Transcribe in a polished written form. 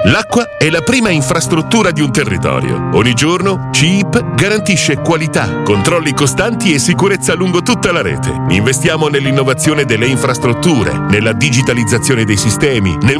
L'acqua è la prima infrastruttura di un territorio. Ogni giorno CIP garantisce qualità, controlli costanti e sicurezza lungo tutta la rete. Investiamo nell'innovazione delle infrastrutture, nella digitalizzazione dei sistemi, nel